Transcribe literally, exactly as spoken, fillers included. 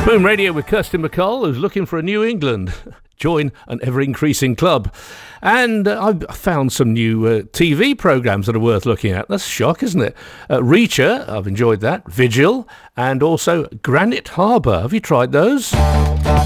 Boom Radio with Kirsty MacColl, who's looking for a New England. Join an ever-increasing club. And uh, I've found some new uh, T V programmes that are worth looking at. That's a shock, isn't it? Uh, Reacher, I've enjoyed that. Vigil, and also Granite Harbour. Have you tried those?